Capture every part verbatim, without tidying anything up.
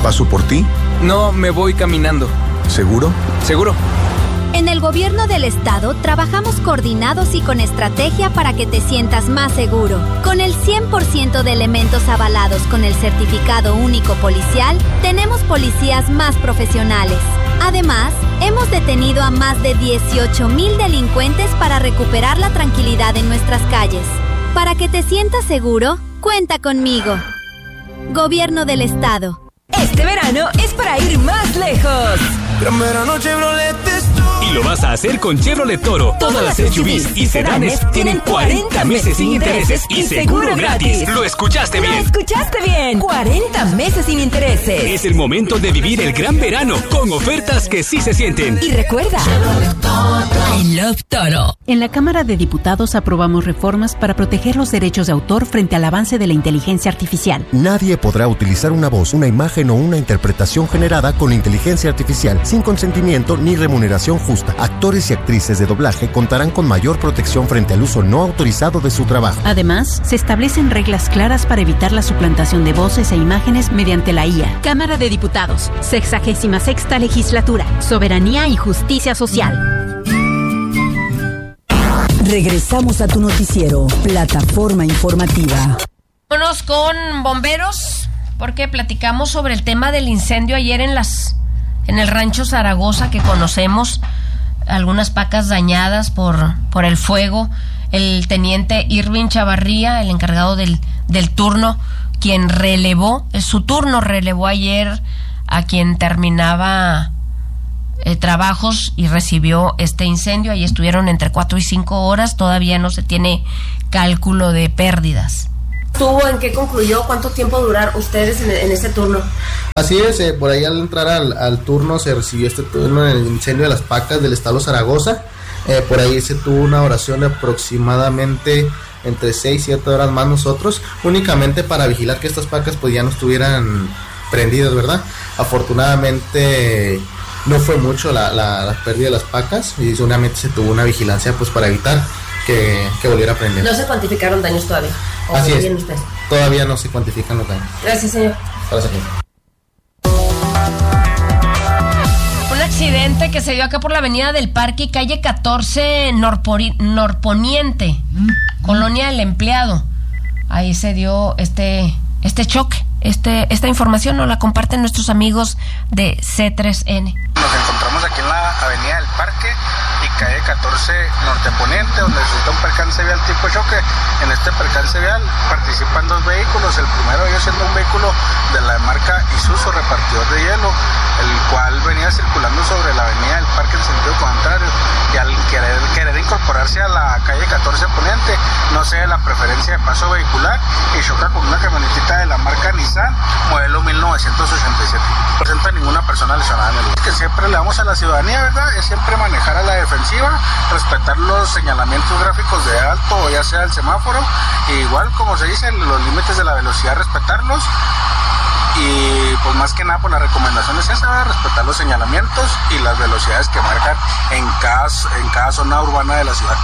¿Paso por ti? No, me voy caminando. ¿Seguro? ¿Seguro? En el gobierno del estado trabajamos coordinados y con estrategia para que te sientas más seguro. Con el cien por ciento de elementos avalados con el certificado único policial, tenemos policías más profesionales. Además, hemos detenido a más de dieciocho mil delincuentes para recuperar la tranquilidad en nuestras calles. Para que te sientas seguro, cuenta conmigo. Gobierno del estado. Este verano es para ir más lejos. Gran verano Chevrolet es tú. Y lo vas a hacer con Chevrolet Toro. Todas las S U Vs y sedanes tienen cuarenta meses sin intereses y seguro gratis. Lo escuchaste bien. Lo escuchaste bien. cuarenta meses sin intereses. Es el momento de vivir el gran verano con ofertas que sí se sienten. Y recuerda, Chevrolet Toro. I love Toro. En la Cámara de Diputados aprobamos reformas para proteger los derechos de autor frente al avance de la inteligencia artificial. Nadie podrá utilizar una voz, una imagen o una interpretación generada con inteligencia artificial sin consentimiento ni remuneración justa. Actores y actrices de doblaje contarán con mayor protección frente al uso no autorizado de su trabajo. Además, se establecen reglas claras para evitar la suplantación de voces e imágenes mediante la I A. Cámara de Diputados, sexagésima sexta legislatura, soberanía y justicia social. Regresamos a tu noticiero, Plataforma Informativa. Vámonos con bomberos, porque platicamos sobre el tema del incendio ayer en las en el rancho Zaragoza, que conocemos, algunas pacas dañadas por, por el fuego. El teniente Irving Chavarría, el encargado del, del turno, quien relevó, su turno relevó ayer a quien terminaba eh, trabajos y recibió este incendio. Ahí estuvieron entre cuatro y cinco horas, todavía no se tiene cálculo de pérdidas. ¿Tuvo en qué concluyó? ¿Cuánto tiempo duraron ustedes en, en este turno? Así es, eh, por ahí al entrar al, al turno se recibió este turno en el incendio de las pacas del estado Zaragoza. Eh, por ahí se tuvo una oración de aproximadamente entre seis y siete horas más nosotros, únicamente para vigilar que estas pacas pues ya no estuvieran prendidas, ¿verdad? Afortunadamente no fue mucho la, la, la pérdida de las pacas y solamente se tuvo una vigilancia pues para evitar que, que volviera a prender. ¿No se cuantificaron daños todavía? Así es, usted? Todavía no se cuantifican los daños. Gracias, señor. Gracias, señor. Un accidente que se dio acá por la avenida del Parque y calle catorce norpori- norponiente, mm. Colonia del Empleado. Ahí se dio este, este choque. Este, esta información nos la comparten nuestros amigos de C tres N. Nos encontramos aquí en la avenida del Parque y calle catorce Norte Poniente, donde resulta un percance vial tipo choque. En este percance vial participan dos vehículos, el primero de ellos siendo un vehículo de la marca Isuzu repartidor de hielo, el cual venía circulando sobre la avenida del Parque en sentido contrario, y al querer, querer incorporarse a la calle catorce Poniente, no sé la preferencia de paso vehicular y choca con una camionetita de la marca Nissan, modelo mil novecientos ochenta y siete. No presenta ninguna persona lesionada en el lugar. Que siempre le damos a la ciudadanía, ¿verdad? Es siempre manejar a la defensiva, respetar los señalamientos gráficos de alto o ya sea el semáforo, e igual como se dice, los límites de la velocidad respetarlos. Y pues más que nada por la recomendación es esa, respetar los señalamientos y las velocidades que marcan en cada, en cada zona urbana de la ciudad.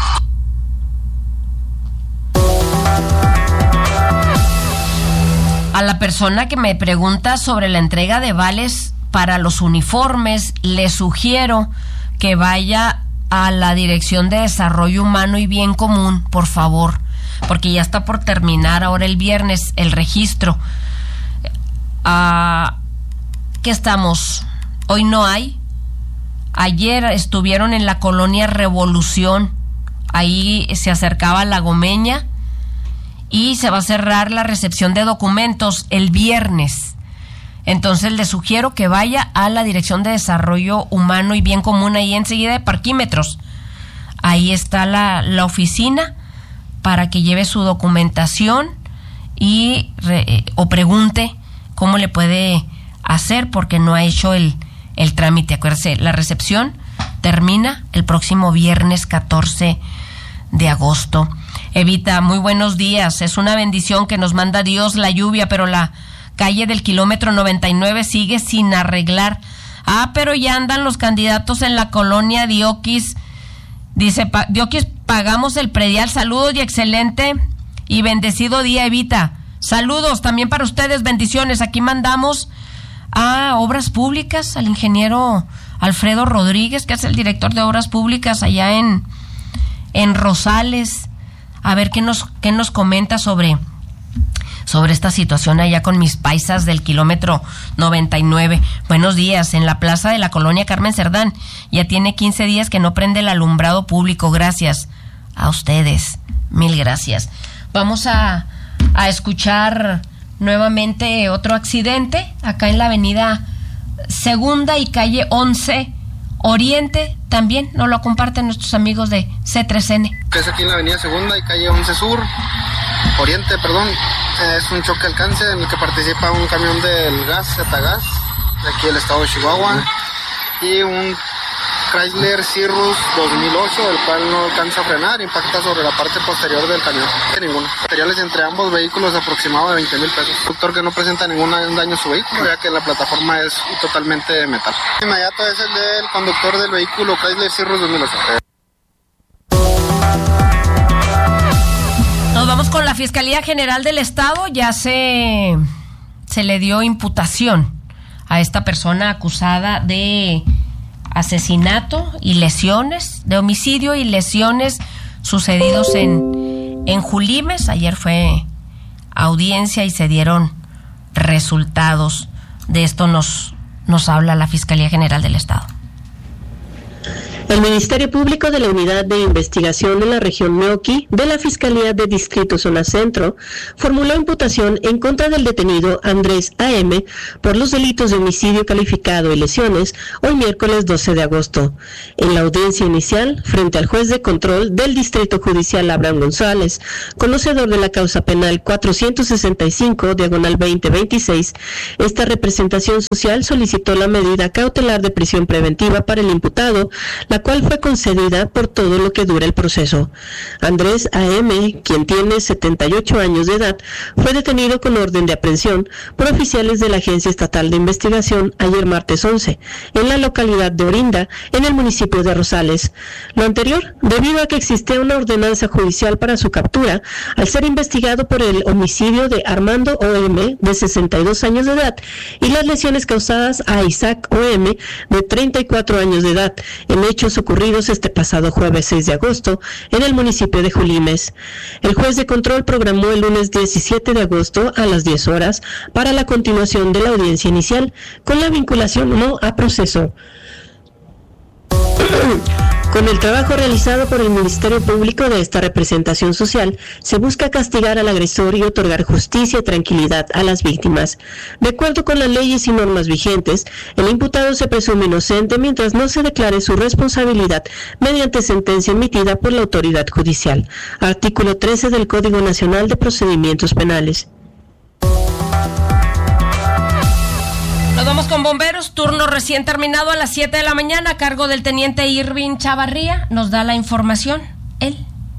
A la persona que me pregunta sobre la entrega de vales para los uniformes, le sugiero que vaya a la Dirección de Desarrollo Humano y Bien Común, por favor, porque ya está por terminar ahora el viernes el registro. Ah, ¿qué estamos? Hoy no hay. Ayer estuvieron en la colonia Revolución, ahí se acercaba la Gomeña, y se va a cerrar la recepción de documentos el viernes. Entonces le sugiero que vaya a la Dirección de Desarrollo Humano y Bien Común, ahí enseguida de Parquímetros. Ahí está la, la oficina para que lleve su documentación y re, o pregunte cómo le puede hacer, porque no ha hecho el, el trámite. Acuérdese, la recepción termina el próximo viernes catorce de agosto. Evita, muy buenos días. Es una bendición que nos manda Dios la lluvia, pero la calle del kilómetro noventa y nueve sigue sin arreglar. Ah, pero ya andan los candidatos en la colonia Dioquis. Dice, pa- Dioquis, pagamos el predial. Saludos y excelente y bendecido día, Evita. Saludos también para ustedes, bendiciones. Aquí mandamos a Obras Públicas, al ingeniero Alfredo Rodríguez, que es el director de Obras Públicas allá en, en Rosales, a ver qué nos, qué nos comenta sobre, sobre esta situación allá con mis paisas del kilómetro noventa y nueve. Buenos días, en la plaza de la colonia Carmen Cerdán, ya tiene quince días que no prende el alumbrado público. Gracias a ustedes, mil gracias. Vamos a, a escuchar nuevamente otro accidente acá en la avenida Segunda y calle once Oriente, también nos lo comparten nuestros amigos de C tres N. Es aquí en la avenida Segunda y calle once Sur, Oriente, perdón. Es un choque alcance en el que participa un camión del gas, Zetagas, de aquí del estado de Chihuahua, y un Chrysler Cirrus dos mil ocho, el cual no alcanza a frenar, impacta sobre la parte posterior del camión. Ninguno. Materiales entre ambos vehículos aproximados de veinte mil pesos. Conductor que no presenta ningún daño a su vehículo, ya que la plataforma es totalmente de metal. Inmediato es el del conductor del vehículo Chrysler Cirrus dos mil ocho. Nos vamos con la Fiscalía General del Estado. Ya se, se le dio imputación a esta persona acusada de asesinato y lesiones, de homicidio y lesiones sucedidos en, en Julimes. Ayer fue audiencia y se dieron resultados. De esto nos, nos habla la Fiscalía General del Estado. El Ministerio Público de la Unidad de Investigación de la Región Meoqui de la Fiscalía de Distrito Zona Centro formuló imputación en contra del detenido Andrés A M por los delitos de homicidio calificado y lesiones hoy miércoles doce de agosto. En la audiencia inicial, frente al juez de control del Distrito Judicial Abraham González, conocedor de la causa penal cuatrocientos sesenta y cinco, diagonal veinte veintiséis, esta representación social solicitó la medida cautelar de prisión preventiva para el imputado, la cual fue concedida por todo lo que dura el proceso. Andrés A M, quien tiene setenta y ocho años de edad, fue detenido con orden de aprehensión por oficiales de la Agencia Estatal de Investigación ayer martes once, en la localidad de Orinda, en el municipio de Rosales. Lo anterior, debido a que existía una ordenanza judicial para su captura, al ser investigado por el homicidio de Armando O M, de sesenta y dos años de edad, y las lesiones causadas a Isaac O M, de treinta y cuatro años de edad, en hechos ocurridos este pasado jueves seis de agosto en el municipio de Julimes. El juez de control programó el lunes diecisiete de agosto a las diez horas para la continuación de la audiencia inicial con la vinculación o no a proceso. Con el trabajo realizado por el Ministerio Público de esta representación social, se busca castigar al agresor y otorgar justicia y tranquilidad a las víctimas. De acuerdo con las leyes y normas vigentes, el imputado se presume inocente mientras no se declare su responsabilidad mediante sentencia emitida por la autoridad judicial. Artículo trece del Código Nacional de Procedimientos Penales. Nos vamos con bomberos, turno recién terminado a las siete de la mañana a cargo del teniente Irving Chavarría. Nos da la información, él.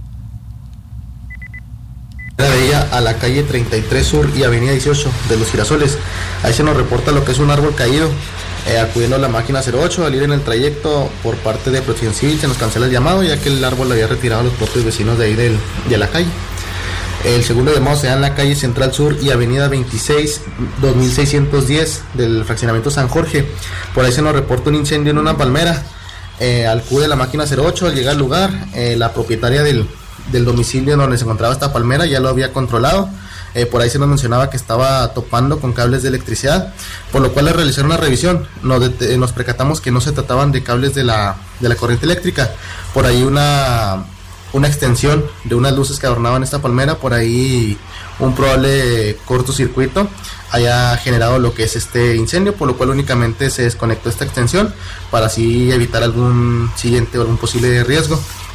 De ella a la calle treinta y tres Sur y avenida dieciocho de Los Girasoles. Ahí se nos reporta lo que es un árbol caído. Eh, acudiendo a la máquina cero ocho, al ir en el trayecto por parte de Protección Civil se nos cancela el llamado, ya que el árbol lo había retirado a los propios vecinos de ahí del, de la calle. El segundo llamado se da en la calle Central Sur y avenida veintiséis, dos mil seiscientos diez del fraccionamiento San Jorge. Por ahí se nos reporta un incendio en una palmera. Eh, acude la máquina cero ocho, al llegar al lugar, eh, la propietaria del, del domicilio donde se encontraba esta palmera ya lo había controlado. Eh, por ahí se nos mencionaba que estaba topando con cables de electricidad, por lo cual le realizaron una revisión. Nos, det- nos percatamos que no se trataban de cables de la, de la corriente eléctrica. Por ahí una... una extensión de unas luces que adornaban esta palmera, por ahí un probable cortocircuito haya generado lo que es este incendio, por lo cual únicamente se desconectó esta extensión para así evitar algún siguiente o algún posible riesgo.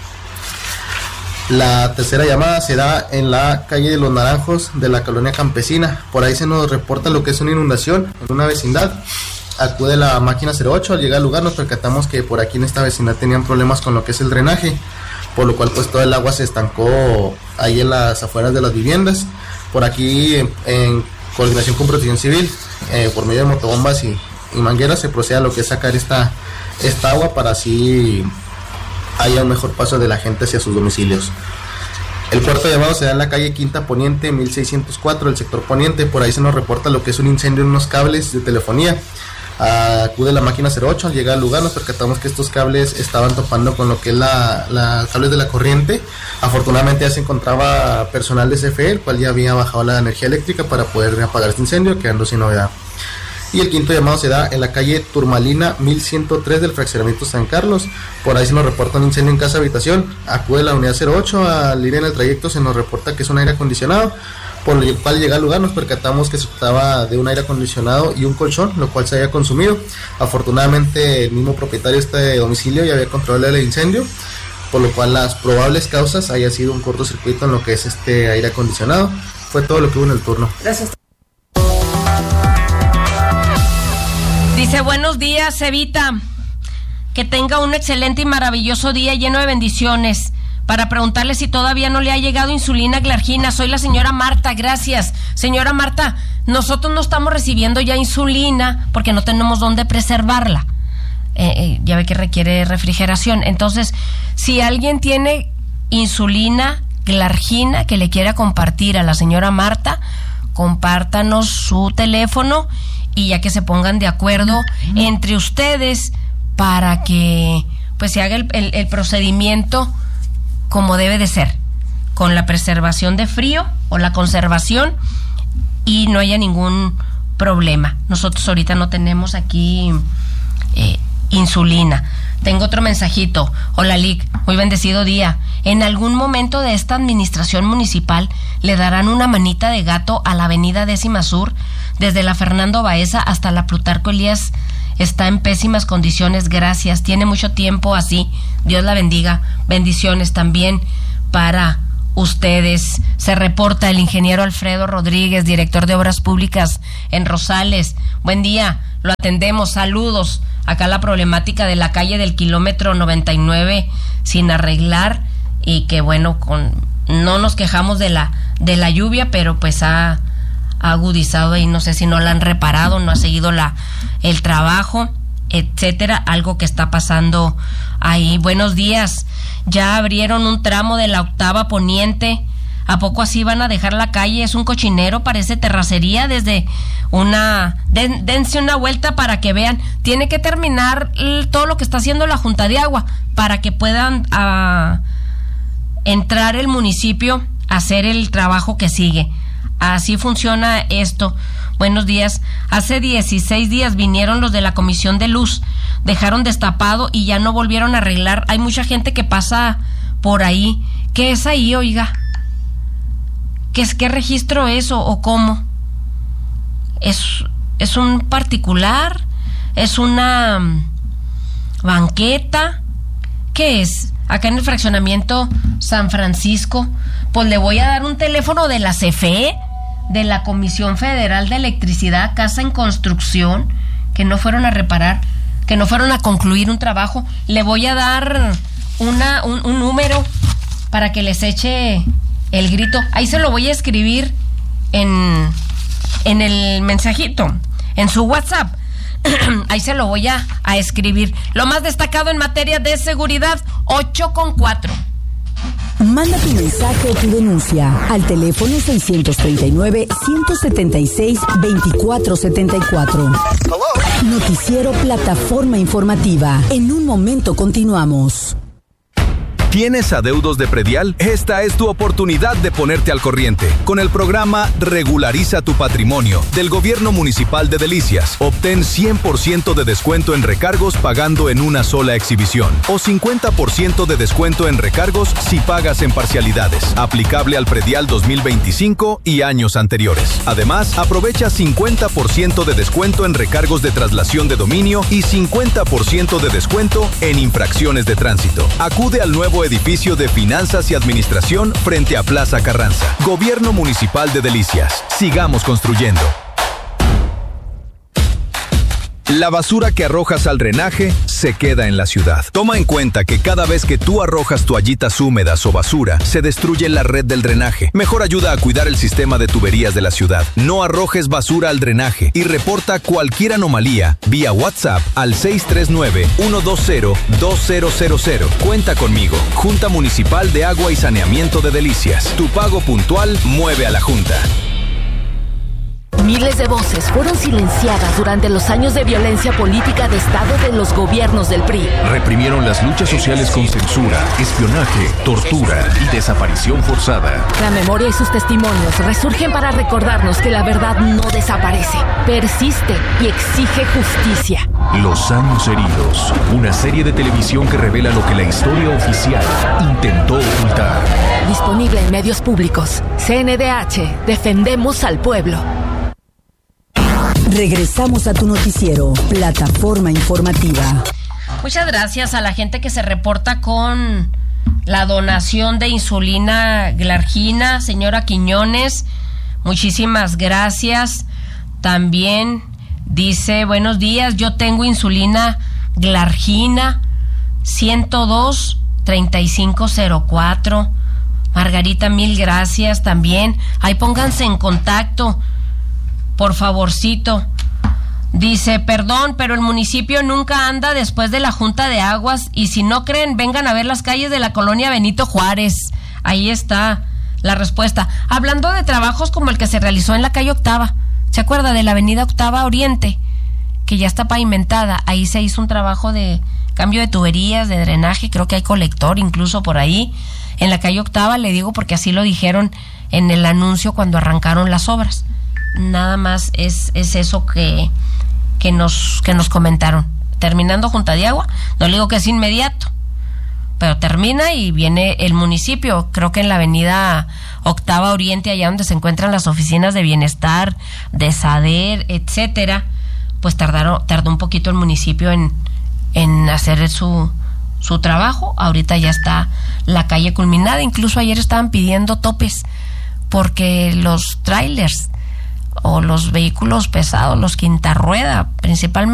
La tercera llamada se da en la calle de Los Naranjos de la colonia campesina. Por ahí se nos reporta lo que es una inundación en una vecindad. Acude la máquina cero ocho, al llegar al lugar nos percatamos que por aquí en esta vecindad tenían problemas con lo que es el drenaje, por lo cual pues todo el agua se estancó ahí en las afueras de las viviendas. Por aquí en, en coordinación con Protección Civil, eh, por medio de motobombas y, y mangueras se procede a lo que es sacar esta, esta agua para así haya un mejor paso de la gente hacia sus domicilios. El cuarto llamado se da en la calle Quinta Poniente, mil seiscientos cuatro, el sector Poniente. Por ahí se nos reporta lo que es un incendio en unos cables de telefonía. Acude la máquina cero ocho, al llegar al lugar nos percatamos que estos cables estaban topando con lo que es la, la cables de la corriente. Afortunadamente ya se encontraba personal de C F E, el cual ya había bajado la energía eléctrica para poder apagar este incendio, quedando sin novedad. Y el quinto llamado se da en la calle Turmalina mil ciento tres del fraccionamiento San Carlos. Por ahí se nos reporta un incendio en casa habitación. Acude la unidad cero ocho, al ir en el trayecto se nos reporta que es un aire acondicionado, por lo cual llega al lugar nos percatamos que se trataba de un aire acondicionado y un colchón, lo cual se había consumido. Afortunadamente el mismo propietario de este domicilio ya había controlado el incendio, por lo cual las probables causas haya sido un cortocircuito en lo que es este aire acondicionado. Fue todo lo que hubo en el turno. Gracias. Dice, buenos días, Evita. Que tenga un excelente y maravilloso día lleno de bendiciones. Para preguntarle si todavía no le ha llegado insulina glargina. Soy la señora Marta, gracias. Señora Marta, nosotros no estamos recibiendo ya insulina porque no tenemos dónde preservarla. Eh, eh, ya ve que requiere refrigeración. Entonces, si alguien tiene insulina glargina que le quiera compartir a la señora Marta, compártanos su teléfono y ya que se pongan de acuerdo uh-huh. entre ustedes para que pues se haga el, el, el procedimiento como debe de ser, con la preservación de frío o la conservación y no haya ningún problema. Nosotros ahorita no tenemos aquí eh, insulina. Tengo otro mensajito. Hola, Lic, muy bendecido día. En algún momento de esta administración municipal le darán una manita de gato a la avenida Décima Sur, desde la Fernando Baeza hasta la Plutarco Elías. Está en pésimas condiciones, gracias. Tiene mucho tiempo así. Dios la bendiga. Bendiciones también para ustedes. Se reporta el ingeniero Alfredo Rodríguez, director de Obras Públicas en Rosales. Buen día, lo atendemos. Saludos. Acá la problemática de la calle del kilómetro noventa y nueve sin arreglar y que bueno, con no nos quejamos de la de la lluvia, pero pues ha agudizado y no sé si no la han reparado, no ha seguido la el trabajo, etcétera, algo que está pasando ahí. Buenos días. Ya abrieron un tramo de la octava poniente. ¿A poco así van a dejar la calle? Es un cochinero, parece terracería desde una... Den, dense una vuelta para que vean. Tiene que terminar todo lo que está haciendo la Junta de Agua para que puedan uh, entrar el municipio a hacer el trabajo que sigue. Así funciona esto. Buenos días. Hace dieciséis días vinieron los de la Comisión de Luz, dejaron destapado y ya no volvieron a arreglar. Hay mucha gente que pasa por ahí. ¿Qué es ahí, oiga? ¿Qué es, qué registro es o, o cómo? ¿Es, es un particular? ¿Es una um, banqueta? ¿Qué es? Acá en el fraccionamiento San Francisco, pues le voy a dar un teléfono de la C F E, de la Comisión Federal de Electricidad, Casa en Construcción, que no fueron a reparar, que no fueron a concluir un trabajo. Le voy a dar una, un, un número para que les eche el grito. Ahí se lo voy a escribir en, en el mensajito, en su WhatsApp. Ahí se lo voy a, a escribir. Lo más destacado en materia de seguridad, ocho con cuatro. Manda tu mensaje o tu denuncia al teléfono seiscientos treinta y nueve, ciento setenta y seis, veinticuatro setenta y cuatro. Noticiero Plataforma Informativa. En un momento continuamos. ¿Tienes adeudos de predial? Esta es tu oportunidad de ponerte al corriente. Con el programa Regulariza tu Patrimonio del Gobierno Municipal de Delicias, obtén cien por ciento de descuento en recargos pagando en una sola exhibición o cincuenta por ciento de descuento en recargos si pagas en parcialidades. Aplicable al predial dos mil veinticinco y años anteriores. Además, aprovecha cincuenta por ciento de descuento en recargos de traslación de dominio y cincuenta por ciento de descuento en infracciones de tránsito. Acude al nuevo edificio de Finanzas y Administración frente a Plaza Carranza. Gobierno Municipal de Delicias. Sigamos construyendo. La basura que arrojas al drenaje se queda en la ciudad. Toma en cuenta que cada vez que tú arrojas toallitas húmedas o basura, se destruye la red del drenaje. Mejor ayuda a cuidar el sistema de tuberías de la ciudad. No arrojes basura al drenaje y reporta cualquier anomalía vía WhatsApp al seis tres nueve, uno dos cero, dos cero cero cero. Cuenta conmigo. Junta Municipal de Agua y Saneamiento de Delicias. Tu pago puntual mueve a la Junta. Miles de voces fueron silenciadas durante los años de violencia política de Estado de los gobiernos del P R I. Reprimieron las luchas sociales con censura, espionaje, tortura y desaparición forzada. La memoria y sus testimonios resurgen para recordarnos que la verdad no desaparece, persiste y exige justicia. Los años heridos, una serie de televisión que revela lo que la historia oficial intentó ocultar. Disponible en medios públicos. C N D H, defendemos al pueblo. Regresamos a tu noticiero, Plataforma Informativa. Muchas gracias a la gente que se reporta con la donación de insulina glargina, señora Quiñones. Muchísimas gracias. También dice, buenos días, yo tengo insulina glargina ciento dos, treinta y cinco cero cuatro. Margarita, mil gracias también. Ahí pónganse en contacto, por favorcito. Dice, perdón, pero el municipio nunca anda después de la Junta de Aguas, y si no creen, vengan a ver las calles de la colonia Benito Juárez. Ahí está la respuesta. Hablando de trabajos como el que se realizó en la calle Octava, ¿se acuerda de la avenida Octava Oriente? Que ya está pavimentada. Ahí se hizo un trabajo de cambio de tuberías, de drenaje, creo que hay colector incluso por ahí. En la calle Octava, le digo porque así lo dijeron en el anuncio cuando arrancaron las obras. Nada más es, es eso que, que, nos, que nos comentaron. Terminando Junta de Agua, no le digo que es inmediato, pero termina y viene el municipio. Creo que en la avenida Octava Oriente, allá donde se encuentran las oficinas de bienestar, de SADER, etcétera, pues tardaron, tardó un poquito el municipio en, en hacer su, su trabajo. Ahorita ya está la calle culminada. Incluso ayer estaban pidiendo topes porque los trailers o los vehículos pesados, los quinta rueda principalmente,